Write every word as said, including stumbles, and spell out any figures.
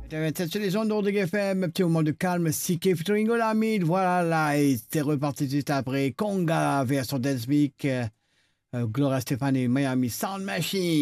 vingt-sept sur les ondes d'Ordre F M, un petit moment de calme, Siké featuring Olamide, voilà là, et c'est reparti juste après, Conga version Dance Mic, euh, Gloria Stefan et Miami Sound Machine.